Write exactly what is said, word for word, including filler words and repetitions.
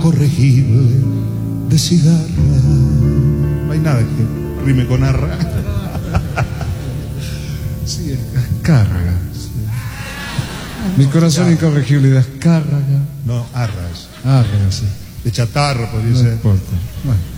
incorregible de cigarra. No hay nada que rime con arra. Sí, es Azcárraga. Sí. Mi corazón incorregible de Azcárraga. No, arras. Arra, sí. De chatarra, podría No ser. importa. Bueno.